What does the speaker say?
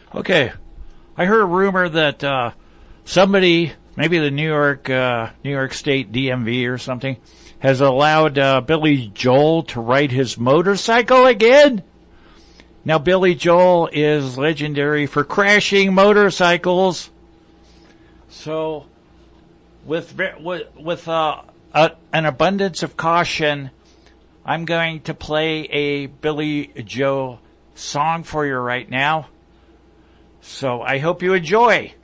Okay, I heard a rumor that somebody, maybe the New York State DMV or something, has allowed Billy Joel to ride his motorcycle again. Now, Billy Joel is legendary for crashing motorcycles. So, with an abundance of caution, I'm going to play a Billy Joel song for you right now. So I hope you enjoy.